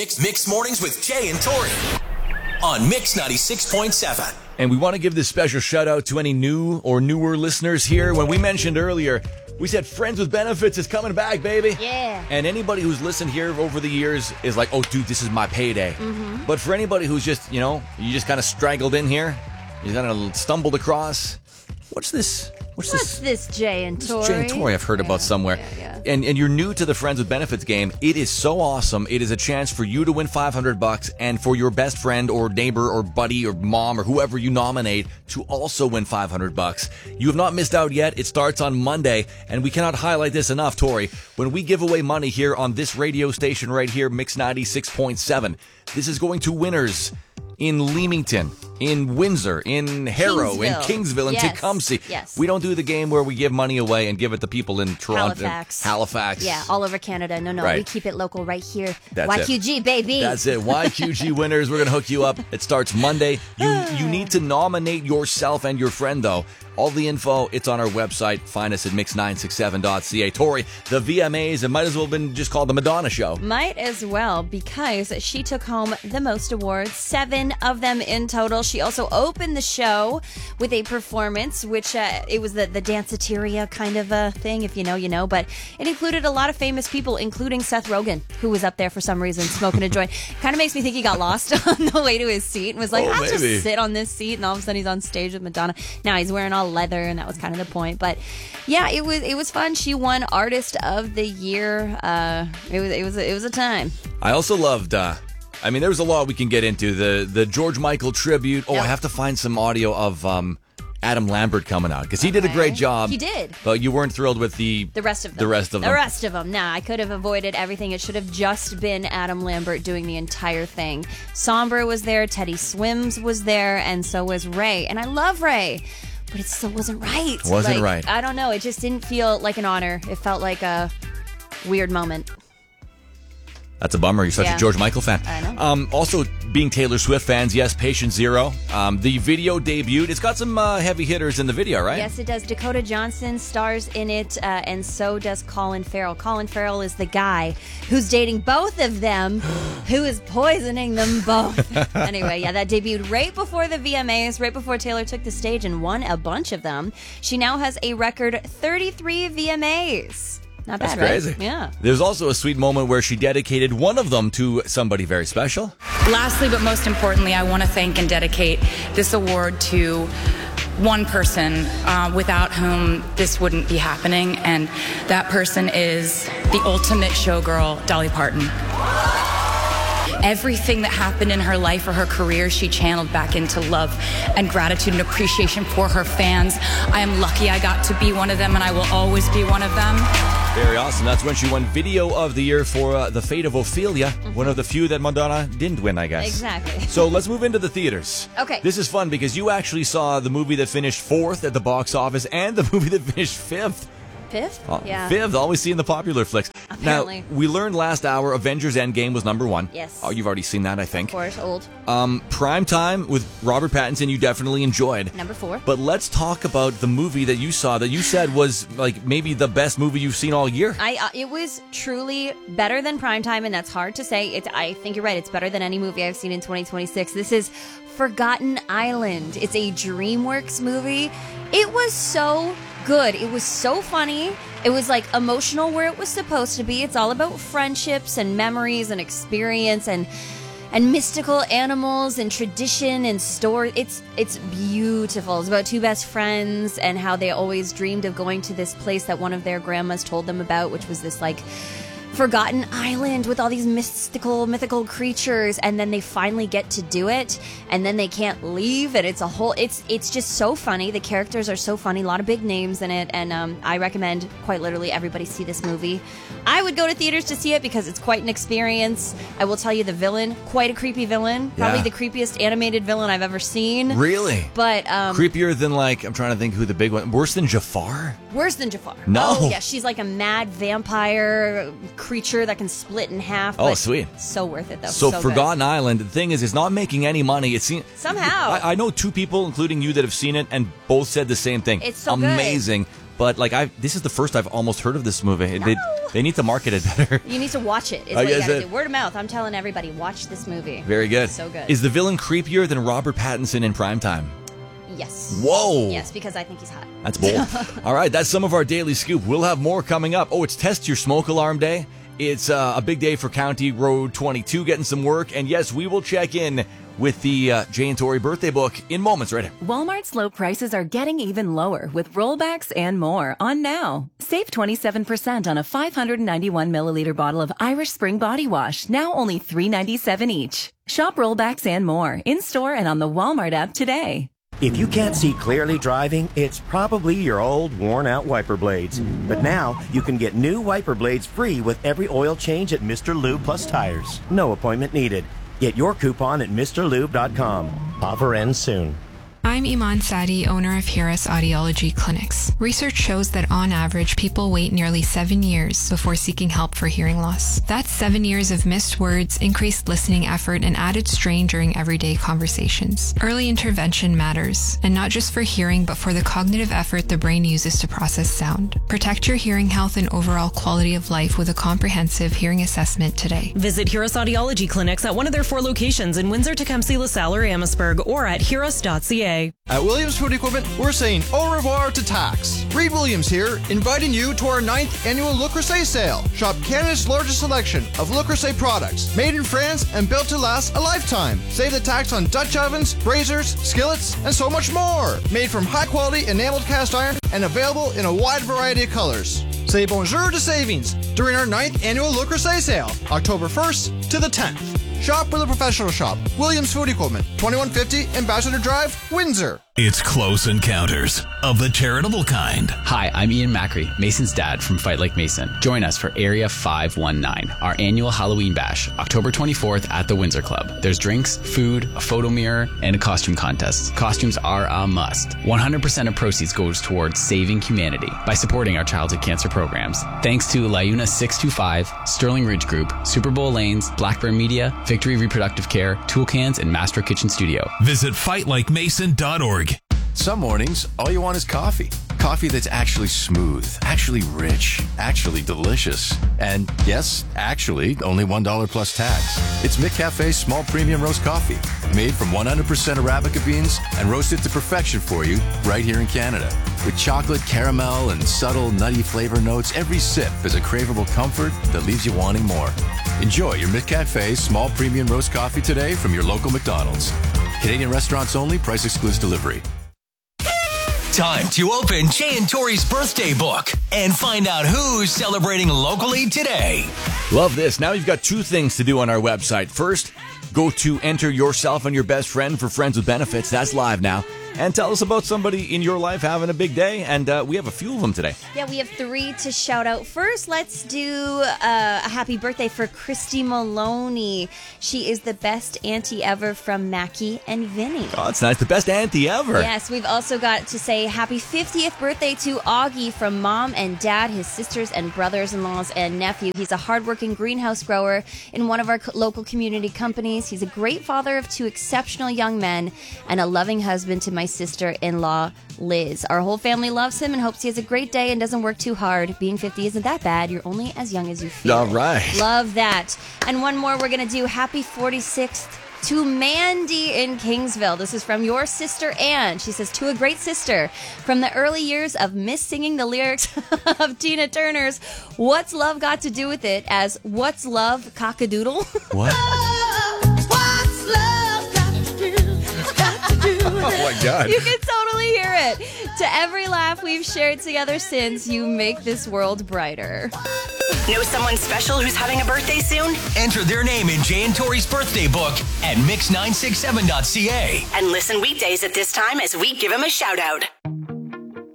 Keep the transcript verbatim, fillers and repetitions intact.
Mix, Mix Mornings with Jay and Tori on Mix ninety-six point seven. And we want to give this special shout out to any new or newer listeners here. When we mentioned earlier, we said Friends with Benefits is coming back, baby. Yeah. And anybody who's listened here over the years is like, oh, dude, this is my payday. Mm-hmm. But for anybody who's just, you know, you just kind of straggled in here, you kind of stumbled across, what's this? What's, What's this? this, Jay and Tori? Jay and Tori I've heard yeah, about somewhere. Yeah, yeah. And and you're new to the Friends with Benefits game. It is so awesome. It is a chance for you to win five hundred bucks and for your best friend or neighbor or buddy or mom or whoever you nominate to also win five hundred bucks. You have not missed out yet. It starts on Monday, and we cannot highlight this enough, Tori. When we give away money here on this radio station right here, Mix ninety-six point seven, this is going to winners in Leamington, in Windsor, in Harrow, Kingsville. in Kingsville, in Yes. Tecumseh. Yes. We don't do the game where we give money away and give it to people in Toronto. Halifax. Halifax. Yeah, all over Canada. No, no, Right. we keep it local right here. That's Y it. Q G, baby. That's it. Y Q G winners. We're going to hook you up. It starts Monday. You you need to nominate yourself and your friend, though. All the info, it's on our website. Find us at mix nine six seven dot c a. Tori, the V M As, it might as well have been just called the Madonna Show. Might as well, because she took home the most awards, seven of them in total. She also opened the show with a performance, which uh, it was the, the danceteria kind of a thing, if you know, you know, but it included a lot of famous people, including Seth Rogen, who was up there for some reason smoking a joint. Kind of makes me think he got lost on the way to his seat and was like, Oh, I'll maybe. just sit on this seat, and all of a sudden he's on stage with Madonna. Now he's wearing all leather, and that was kind of the point. But yeah, it was it was fun. She won Artist of the Year. Uh, it was it was it was a time. I also loved, uh, I mean, there was a lot we can get into. The the George Michael tribute. Oh, Yep. I have to find some audio of um, Adam Lambert coming out, because he did a Okay. great job. He did. But you weren't thrilled with the... The rest of them. The rest of the them. rest of them. Nah, I could have avoided everything. It should have just been Adam Lambert doing the entire thing. Somber was there, Teddy Swims was there, and so was Ray. And I love Ray, but it still wasn't right. Wasn't Like, right. I don't know. It just didn't feel like an honor. It felt like a weird moment. That's a bummer. You're such Yeah. a George Michael fan. I know. Um, also, being Taylor Swift fans, yes, Patient Zero. Um, the video debuted. It's got some uh, heavy hitters in the video, right? Yes, it does. Dakota Johnson stars in it, uh, and so does Colin Farrell. Colin Farrell is the guy who's dating both of them, who is poisoning them both. Anyway, yeah, that debuted right before the V M As, right before Taylor took the stage and won a bunch of them. She now has a record thirty-three V M As. Not That's bad, crazy. right? Yeah. There's also a sweet moment where she dedicated one of them to somebody very special. Lastly, but most importantly, I want to thank and dedicate this award to one person uh, without whom this wouldn't be happening, and that person is the ultimate showgirl, Dolly Parton. Everything that happened in her life or her career, she channeled back into love and gratitude and appreciation for her fans. I am lucky I got to be one of them, and I will always be one of them. Very awesome. That's when she won Video of the Year for uh, The Fate of Ophelia, Mm-hmm. one of the few that Madonna didn't win, I guess. Exactly. So let's move into the theaters. Okay. This is fun because you actually saw the movie that finished fourth at the box office and the movie that finished fifth. Fifth? Uh, Yeah. Fifth, always seeing the popular flicks. Apparently. Now, we learned last hour Avengers Endgame was number one. Yes. Oh, you've already seen that, I think. Of course, old. Um, Prime Time with Robert Pattinson, you definitely enjoyed. Number four. But let's talk about the movie that you saw that you said was like maybe the best movie you've seen all year. I uh, it was truly better than Primetime, and that's hard to say. It's I think you're right. It's better than any movie I've seen in twenty twenty-six. This is Forgotten Island. It's a DreamWorks movie. It was so good. It was so funny. It was like emotional where it was supposed to be. It's all about friendships and memories and experience and and mystical animals and tradition and story. It's it's beautiful. It's about two best friends and how they always dreamed of going to this place that one of their grandmas told them about, which was this like forgotten island with all these mystical, mythical creatures, and then they finally get to do it, and then they can't leave, and it's a whole, it's it's just so funny. The characters are so funny, a lot of big names in it, and um, I recommend, quite literally, everybody see this movie. I would go to theaters to see it because it's quite an experience. I will tell you, the villain, quite a creepy villain, probably Yeah. the creepiest animated villain I've ever seen. Really? But um, Creepier than like, I'm trying to think who the big one, worse than Jafar? worse than Jafar. No. Oh, yeah, she's like a mad vampire creature that can split in half. Oh, but sweet. So worth it, though. So, good. Forgotten Island, the thing is, it's not making any money. It seems Somehow. I, I know two people, including you, that have seen it, and both said the same thing. It's so good. amazing. but like I, this is the first I've almost heard of this movie. No. They, they need to market it better. You need to watch it. Is I what you guess gotta it- do. Word of mouth. I'm telling everybody, watch this movie. Very good. So good. Is the villain creepier than Robert Pattinson in Primetime? Yes. Whoa. Yes, because I think he's hot. That's bold. All right, that's some of our Daily Scoop. We'll have more coming up. Oh, it's Test Your Smoke Alarm Day. It's uh, a big day for County Road twenty-two getting some work. And yes, we will check in with the uh, Jay and Tori birthday book in moments. Right here. Walmart's low prices are getting even lower with rollbacks and more on now. Save twenty-seven percent on a five hundred ninety-one milliliter bottle of Irish Spring Body Wash, now only three ninety-seven each. Shop rollbacks and more in-store and on the Walmart app today. If you can't see clearly driving, it's probably your old worn-out wiper blades. But now, you can get new wiper blades free with every oil change at Mister Lube Plus Tires. No appointment needed. Get your coupon at Mr Lube dot com. Offer ends soon. I'm Iman Sadi, owner of Hiras Audiology Clinics. Research shows that on average, people wait nearly seven years before seeking help for hearing loss. That's seven years of missed words, increased listening effort, and added strain during everyday conversations. Early intervention matters, and not just for hearing, but for the cognitive effort the brain uses to process sound. Protect your hearing health and overall quality of life with a comprehensive hearing assessment today. Visit Hiras Audiology Clinics at one of their four locations in Windsor, Tecumseh, LaSalle, or Amherstburg, or at hiras dot c a. At Williams Food Equipment, we're saying au revoir to tax. Reed Williams here, inviting you to our ninth annual Le Creuset sale. Shop Canada's largest selection of Le Creuset products, made in France and built to last a lifetime. Save the tax on Dutch ovens, braziers, skillets, and so much more. Made from high-quality enameled cast iron and available in a wide variety of colors. Say bonjour to savings during our ninth annual Le Creuset sale, October first to the tenth. Shop with a professional shop. Williams Food Equipment, twenty-one fifty Ambassador Drive, Windsor. It's Close Encounters of the Charitable Kind. Hi, I'm Ian Macri, Mason's dad from Fight Like Mason. Join us for Area five one nine, our annual Halloween bash, October twenty-fourth at the Windsor Club. There's drinks, food, a photo mirror, and a costume contest. Costumes are a must. one hundred percent of proceeds goes towards saving humanity by supporting our childhood cancer programs. Thanks to Liuna six two five, Sterling Ridge Group, Super Bowl Lanes, Blackburn Media, Victory Reproductive Care, Tool Cans, and Master Kitchen Studio. Visit fight like mason dot org. Some mornings, all you want is coffee. Coffee that's actually smooth, actually rich, actually delicious. And yes, actually, only one dollar plus tax. It's McCafe's small premium roast coffee, made from one hundred percent Arabica beans and roasted to perfection for you right here in Canada. With chocolate, caramel, and subtle nutty flavor notes, every sip is a craveable comfort that leaves you wanting more. Enjoy your McCafe small premium roast coffee today from your local McDonald's. Canadian restaurants only, price excludes delivery. Time to open Jay and Tori's birthday book and find out who's celebrating locally today. Love this. Now you've got two things to do on our website. First, go to enter yourself and your best friend for Friends with Benefits. That's live now. And tell us about somebody in your life having a big day. And uh, we have a few of them today. Yeah, we have three to shout out. First, let's do uh, a happy birthday for Christy Maloney. She is the best auntie ever from Mackie and Vinny. Oh, that's nice. The best auntie ever. Yes, we've also got to say happy fiftieth birthday to Augie from Mom and Dad, his sisters and brothers-in-laws and nephew. He's a hardworking greenhouse grower in one of our co- local community companies. He's a great father of two exceptional young men and a loving husband to my sister-in-law, Liz. Our whole family loves him and hopes he has a great day and doesn't work too hard. Being fifty isn't that bad. You're only as young as you feel. All right. Love that. And one more, we're going to do happy forty-sixth to Mandy in Kingsville. This is from your sister, Anne. She says, to a great sister, from the early years of miss singing the lyrics of Tina Turner's What's Love Got to Do With It as What's Love Cockadoodle? What? What's love got to do? Got to do with Oh, my God. You can totally hear it. To every laugh we've shared together since, you make this world brighter. Know someone special who's having a birthday soon? Enter their name in Jay and Tori's birthday book at mix nine six seven dot c a. And listen weekdays at this time as we give them a shout out.